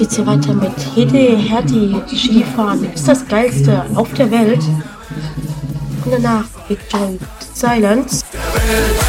geht's hier weiter mit Hede Hertie. Skifahren ist das Geilste auf der Welt. Und danach Victory Silence.